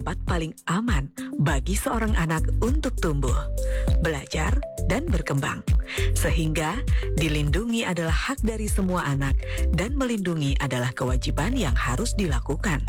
tempat paling aman bagi seorang anak untuk tumbuh, belajar, dan berkembang. Sehingga dilindungi adalah hak dari semua anak dan melindungi adalah kewajiban yang harus dilakukan.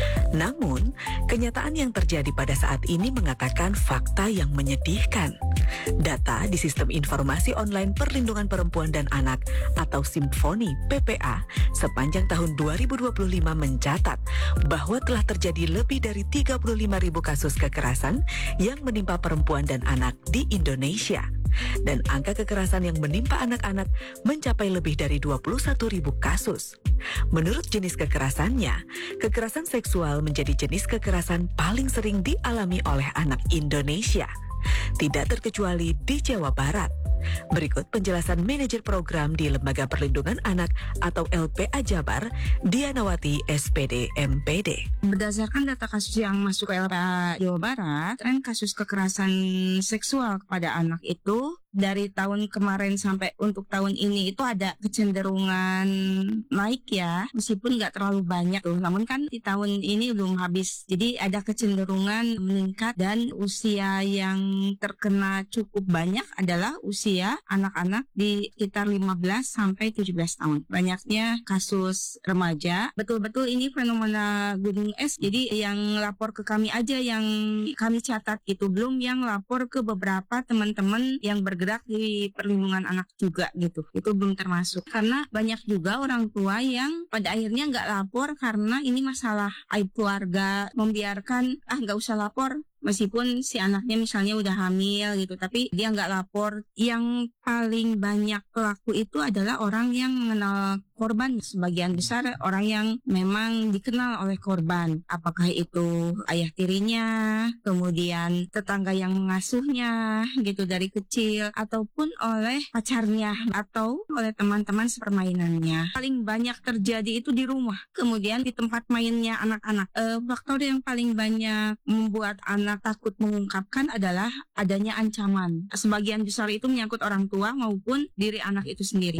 Namun, kenyataan yang terjadi pada saat ini mengatakan fakta yang menyedihkan. Data di Sistem Informasi Online Perlindungan Perempuan dan Anak atau Simfoni PPA sepanjang tahun 2025 mencatat bahwa telah terjadi lebih dari 35.000 kasus kekerasan yang menimpa perempuan dan anak di Indonesia. Dan angka kekerasan yang menimpa anak-anak mencapai lebih dari 21.000 kasus. Menurut jenis kekerasannya, kekerasan seksual menjadi jenis kekerasan paling sering dialami oleh anak Indonesia. Tidak terkecuali di Jawa Barat. Berikut penjelasan manajer program di Lembaga Perlindungan Anak atau LPA Jabar, Dianawati SPD MPD. Berdasarkan data kasus yang masuk ke LPA Jawa Barat, tren kasus kekerasan seksual kepada anak itu dari tahun kemarin sampai untuk tahun ini itu ada kecenderungan naik ya, meskipun nggak terlalu banyak tuh. Namun kan di tahun ini belum habis, jadi ada kecenderungan meningkat dan usia yang terkena cukup banyak adalah usia anak-anak di sekitar 15 sampai 17 tahun. Banyaknya kasus remaja. Betul-betul ini fenomena gunung es. Jadi yang lapor ke kami aja yang kami catat itu, belum yang lapor ke beberapa teman-teman yang bergerak di perlindungan anak juga gitu. Itu belum termasuk. Karena banyak juga orang tua yang pada akhirnya nggak lapor karena ini masalah aib keluarga, membiarkan nggak usah lapor. Meskipun si anaknya misalnya udah hamil gitu, tapi dia nggak lapor. Yang paling banyak pelaku itu adalah orang yang mengenal korban. Sebagian besar orang yang memang dikenal oleh korban. Apakah itu ayah tirinya, kemudian tetangga yang mengasuhnya gitu dari kecil, ataupun oleh pacarnya, atau oleh teman-teman sepermainannya. Paling banyak terjadi itu di rumah, kemudian di tempat mainnya anak-anak. Faktor yang paling banyak membuat anak takut mengungkapkan adalah adanya ancaman. Sebagian besar itu menyangkut orang tua maupun diri anak itu sendiri.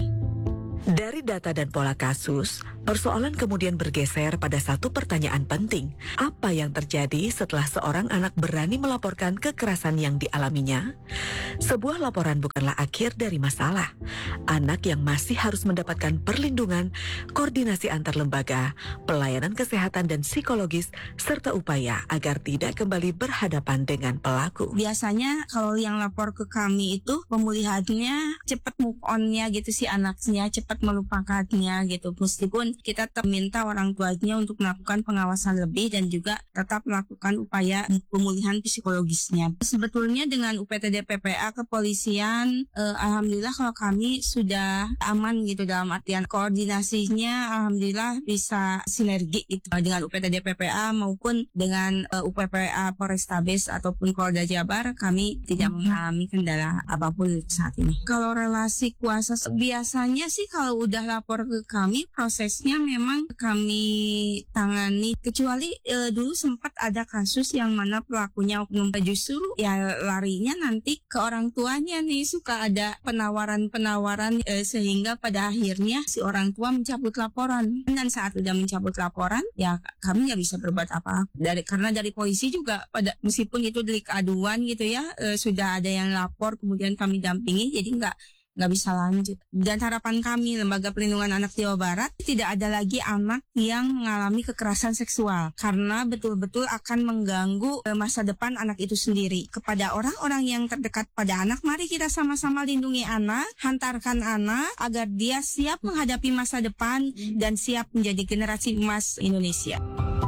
Dari data dan pola kasus, persoalan kemudian bergeser pada satu pertanyaan penting. Apa yang terjadi setelah seorang anak berani melaporkan kekerasan yang dialaminya? Sebuah laporan bukanlah akhir dari masalah. Anak yang masih harus mendapatkan perlindungan, koordinasi antar lembaga, pelayanan kesehatan dan psikologis, serta upaya agar tidak kembali berhadapan dengan pelaku. Biasanya kalau yang lapor ke kami itu pemulihannya cepat move on-nya gitu, si anaknya cepat melupakannya gitu. Meskipun kita tetap minta orang tuanya untuk melakukan pengawasan lebih dan juga tetap melakukan upaya pemulihan psikologisnya. Sebetulnya dengan UPTD PPA kepolisian, alhamdulillah kalau kami sudah aman gitu, dalam artian koordinasinya alhamdulillah bisa sinergi gitu dengan UPTD PPA maupun dengan UPPA Polrestabes ataupun Polda Jabar. Kami tidak mengalami kendala apapun saat ini. Kalau relasi kuasa biasanya sih kalau udah lapor ke kami, prosesnya memang kami tangani. Kecuali dulu sempat ada kasus yang mana pelakunya oknum, justru ya larinya nanti ke orang tuanya nih. Suka ada penawaran-penawaran sehingga pada akhirnya si orang tua mencabut laporan. Dan saat udah mencabut laporan, ya kami nggak bisa berbuat apa. Karena dari polisi juga meskipun itu delik aduan gitu ya, sudah ada yang lapor kemudian kami dampingi, jadi nggak bisa lanjut. Dan harapan kami Lembaga Perlindungan Anak Jawa Barat, tidak ada lagi anak yang mengalami kekerasan seksual, karena betul-betul akan mengganggu masa depan anak itu sendiri. Kepada orang-orang yang terdekat pada anak, mari kita sama-sama lindungi anak, hantarkan anak agar dia siap menghadapi masa depan dan siap menjadi generasi emas Indonesia.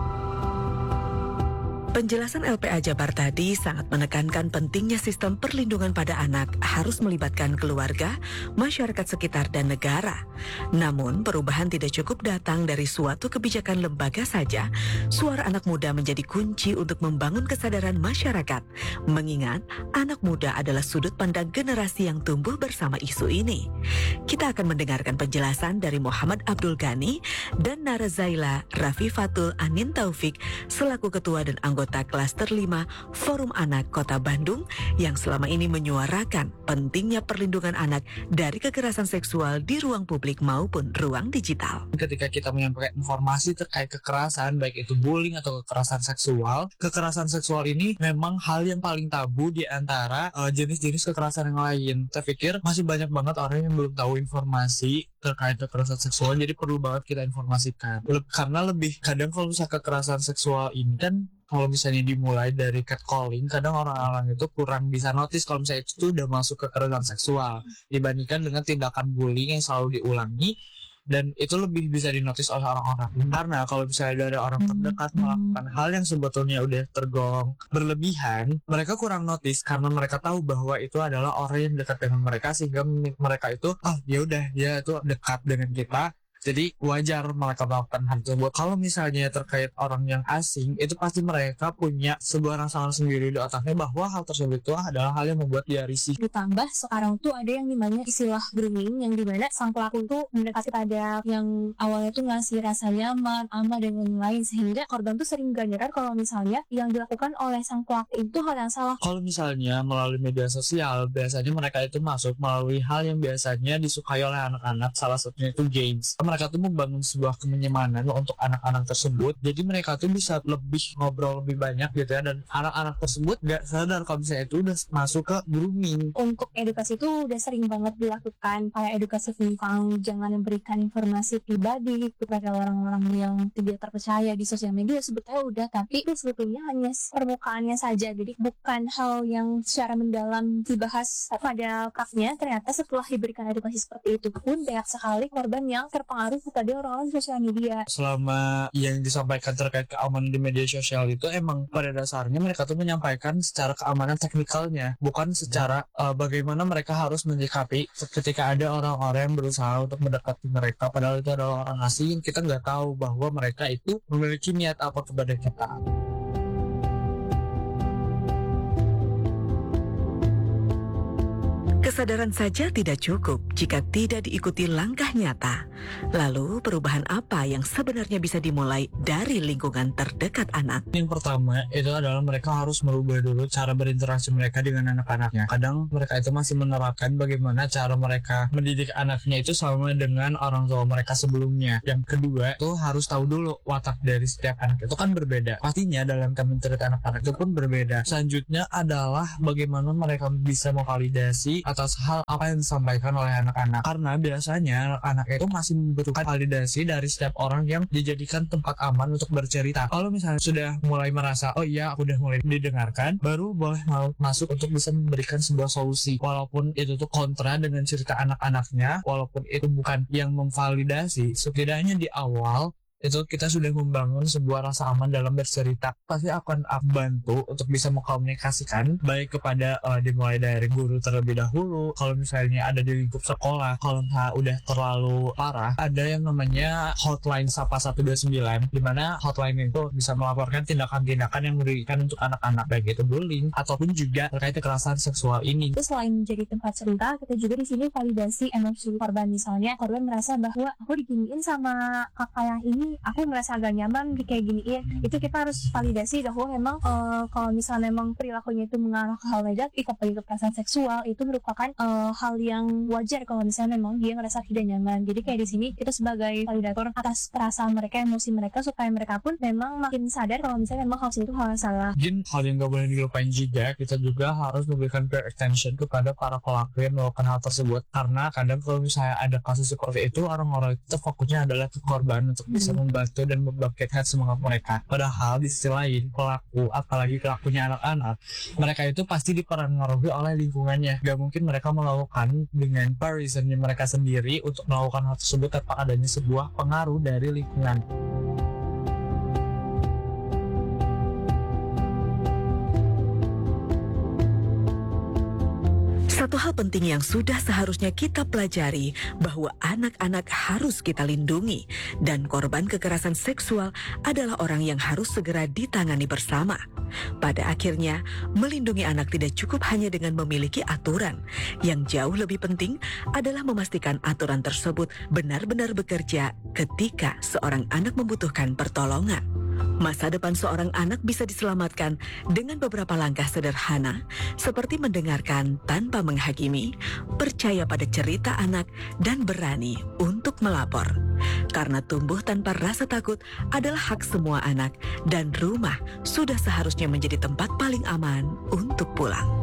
Penjelasan LPA Jabar tadi sangat menekankan pentingnya sistem perlindungan pada anak harus melibatkan keluarga, masyarakat sekitar, dan negara. Namun, perubahan tidak cukup datang dari suatu kebijakan lembaga saja. Suara anak muda menjadi kunci untuk membangun kesadaran masyarakat, mengingat anak muda adalah sudut pandang generasi yang tumbuh bersama isu ini. Kita akan mendengarkan penjelasan dari Muhammad Abdul Ghani dan Nara Zaila Rafifatul Anin Taufik selaku Ketua dan anggota anggota Klaster 5 Forum Anak Kota Bandung yang selama ini menyuarakan pentingnya perlindungan anak dari kekerasan seksual di ruang publik maupun ruang digital. Ketika kita menyampaikan informasi terkait kekerasan, baik itu bullying atau kekerasan seksual ini memang hal yang paling tabu di antara jenis-jenis kekerasan yang lain. Saya pikir masih banyak banget orang yang belum tahu informasi terkait kekerasan seksual, jadi perlu banget kita informasikan. Karena lebih kadang kalau misalnya kekerasan seksual ini kan kalau misalnya dimulai dari catcalling, kadang orang-orang itu kurang bisa notice kalau misalnya itu udah masuk kekerasan seksual dibandingkan dengan tindakan bullying yang selalu diulangi, dan itu lebih bisa dinotis oleh orang-orang. Karena kalau misalnya dari orang terdekat melakukan hal yang sebetulnya udah tergolong berlebihan, mereka kurang notice karena mereka tahu bahwa itu adalah orang yang dekat dengan mereka, sehingga mereka itu ya udah dia itu dekat dengan kita, jadi wajar mereka melakukan hal tersebut. Kalau misalnya terkait orang yang asing, itu pasti mereka punya sebuah rangsangan sendiri di otaknya bahwa hal tersebut itu adalah hal yang membuat dia risih. Ditambah sekarang tuh ada yang dimana istilah grooming, yang dimana sang pelaku tuh mendekati pada yang awalnya tuh ngasih rasa nyaman, aman dan lain-lain, sehingga korban tuh sering gak nyadar kalau misalnya yang dilakukan oleh sang pelaku itu hal yang salah. Kalau misalnya melalui media sosial, biasanya mereka itu masuk melalui hal yang biasanya disukai oleh anak-anak, salah satunya itu games. Mereka tuh membangun sebuah kenyamanan untuk anak-anak tersebut, jadi mereka tuh bisa lebih ngobrol lebih banyak gitu ya, dan anak-anak tersebut gak sadar kalau misalnya itu udah masuk ke grooming. Untuk edukasi itu udah sering banget dilakukan, kayak edukasi tentang jangan memberikan informasi pribadi kepada orang-orang yang tidak terpercaya di sosial media, sebetulnya udah, tapi itu sebetulnya hanya permukaannya saja, jadi bukan hal yang secara mendalam dibahas pada kaknya. Ternyata setelah diberikan edukasi seperti itu pun banyak sekali korban yang terpengaruh kepada orang-orang di sosial media. Selama yang disampaikan terkait keamanan di media sosial itu emang pada dasarnya mereka tuh menyampaikan secara keamanan teknikalnya, bukan secara bagaimana mereka harus menyikapi ketika ada orang-orang yang berusaha untuk mendekati mereka, padahal itu adalah orang asing. Kita nggak tahu bahwa mereka itu memiliki niat apa kepada kita. Kesadaran saja tidak cukup jika tidak diikuti langkah nyata. Lalu perubahan apa yang sebenarnya bisa dimulai dari lingkungan terdekat anak? Yang pertama itu adalah mereka harus merubah dulu cara berinteraksi mereka dengan anak-anaknya. Kadang mereka itu masih menerapkan bagaimana cara mereka mendidik anaknya itu sama dengan orang tua mereka sebelumnya. Yang kedua itu harus tahu dulu watak dari setiap anak itu kan berbeda. Pastinya dalam mendidik anak-anak itu pun berbeda. Selanjutnya adalah bagaimana mereka bisa memvalidasi atas hal apa yang disampaikan oleh anak-anak, karena biasanya anak-anak itu masih membutuhkan validasi dari setiap orang yang dijadikan tempat aman untuk bercerita. Kalau misalnya sudah mulai merasa oh iya aku udah mulai didengarkan, baru boleh masuk untuk bisa memberikan sebuah solusi, walaupun itu tuh kontra dengan cerita anak-anaknya, walaupun itu bukan yang memvalidasi. Setidaknya di awal itu kita sudah membangun sebuah rasa aman dalam bercerita. Pasti akan bantu untuk bisa mengkomunikasikan baik kepada dimulai dari guru terlebih dahulu. Kalau misalnya ada di lingkup sekolah, kalau udah terlalu parah, ada yang namanya hotline Sapa 129, di mana hotline itu bisa melaporkan tindakan-tindakan yang merugikan untuk anak-anak, baik itu bullying ataupun juga terkait kekerasan seksual ini. Itu selain menjadi tempat cerita, kita juga di sini validasi emosi korban. Misalnya korban merasa bahwa aku diginiin sama kakak yang ini, aku merasa agak nyaman kayak giniin. Itu kita harus validasi bahwa memang kalau misalnya memang perilakunya itu mengarah ke hal negatif, apalagi kekerasan seksual, itu merupakan hal yang wajar kalau misalnya memang dia ngerasa tidak nyaman. Jadi kayak di sini kita sebagai validator atas perasaan mereka, emosi mereka, supaya mereka pun memang makin sadar kalau misalnya memang hal itu hal yang salah. Mungkin hal yang gak boleh dilupain juga, kita juga harus memberikan peer attention kepada para pelaku yang melakukan hal tersebut, karena kadang kalau misalnya ada kasus seperti itu, orang-orang itu fokusnya adalah ke korban untuk bisa membantu dan membangkitkan semangat mereka. Padahal di sisi lain pelaku, apalagi pelakunya anak-anak, mereka itu pasti dipengaruhi oleh lingkungannya. Gak mungkin mereka melakukan dengan reasonnya mereka sendiri untuk melakukan hal tersebut tanpa adanya sebuah pengaruh dari lingkungan. Satu hal penting yang sudah seharusnya kita pelajari bahwa anak-anak harus kita lindungi dan korban kekerasan seksual adalah orang yang harus segera ditangani bersama. Pada akhirnya, melindungi anak tidak cukup hanya dengan memiliki aturan. Yang jauh lebih penting adalah memastikan aturan tersebut benar-benar bekerja ketika seorang anak membutuhkan pertolongan. Masa depan seorang anak bisa diselamatkan dengan beberapa langkah sederhana, seperti mendengarkan tanpa menghakimi, percaya pada cerita anak, dan berani untuk melapor. Karena tumbuh tanpa rasa takut adalah hak semua anak, dan rumah sudah seharusnya menjadi tempat paling aman untuk pulang.